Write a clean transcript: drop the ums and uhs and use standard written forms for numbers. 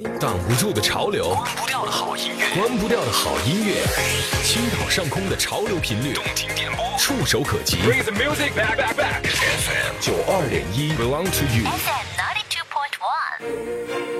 挡不住的潮流，关不掉的好音乐，青岛上空的潮流频率，动听点播，触手可及。Bring the music back. FM 92.1 belong to you。